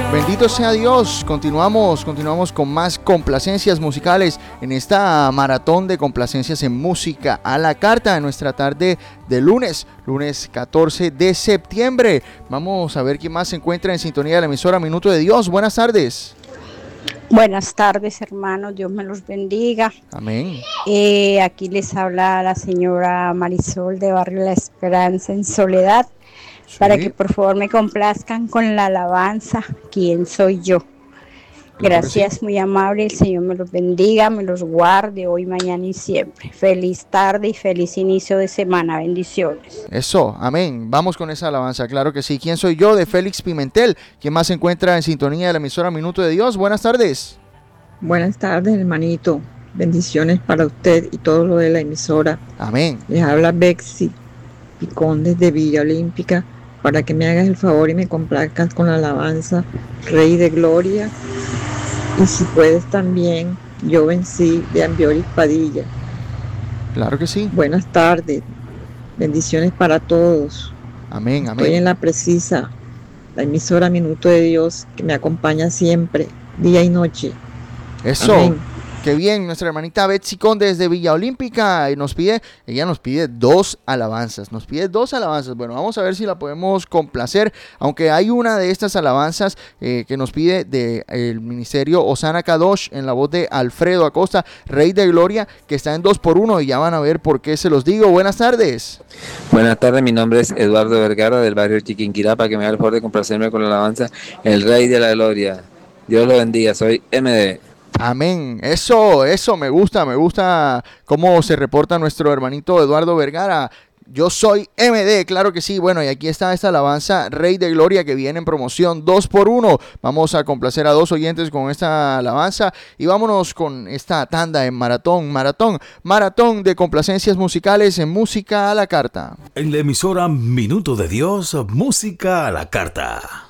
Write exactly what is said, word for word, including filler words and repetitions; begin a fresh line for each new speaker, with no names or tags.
Bendito sea Dios, continuamos, continuamos con más complacencias musicales en esta maratón de complacencias en música a la carta en nuestra tarde de lunes, lunes catorce de septiembre. Vamos a ver quién más se encuentra en sintonía de la emisora Minuto de Dios. Buenas tardes.
Buenas tardes, hermanos, Dios me los bendiga.
Amén.
Eh, aquí les habla la señora Marisol de Barrio La Esperanza en Soledad. Sí. Para que por favor me complazcan con la alabanza, ¿quién soy yo? Claro. Gracias, sí. Muy amable, el Señor me los bendiga, me los guarde hoy, mañana y siempre. Feliz tarde y feliz inicio de semana, bendiciones.
Eso, amén. Vamos con esa alabanza, claro que sí. ¿Quién soy yo? De Félix Pimentel, quien más se encuentra en sintonía de la emisora Minuto de Dios. Buenas tardes.
Buenas tardes, hermanito. Bendiciones para usted y todo lo de la emisora.
Amén.
Les habla Bexy Picón desde Villa Olímpica, para que me hagas el favor y me complazcas con la alabanza Rey de Gloria. Y si puedes también, Yo vencí, de Ambioris Padilla.
Claro que sí.
Buenas tardes, bendiciones para todos.
Amén, amén.
Estoy en la precisa, la emisora Minuto de Dios, que me acompaña siempre, día y noche.
Eso.
Amén.
Qué bien, nuestra hermanita Betsy Conde desde Villa Olímpica y nos pide, ella nos pide dos alabanzas, nos pide dos alabanzas. Bueno, vamos a ver si la podemos complacer, aunque hay una de estas alabanzas eh, que nos pide del ministerio Osana Kadosh en la voz de Alfredo Acosta, Rey de Gloria, que está en dos por uno y ya van a ver por qué se los digo. Buenas tardes.
Buenas tardes, mi nombre es Eduardo Vergara del barrio Chiquinquirá, para que me haga el favor de complacerme con la alabanza El Rey de la Gloria. Dios lo bendiga, soy M D.
Amén, eso, eso, me gusta, me gusta cómo se reporta nuestro hermanito Eduardo Vergara. Yo soy M D, claro que sí. Bueno, y aquí está esta alabanza Rey de Gloria que viene en promoción dos por uno. Vamos a complacer a dos oyentes con esta alabanza y vámonos con esta tanda en maratón, maratón, maratón de complacencias musicales en música a la carta.
En la emisora Minuto de Dios, música a la carta.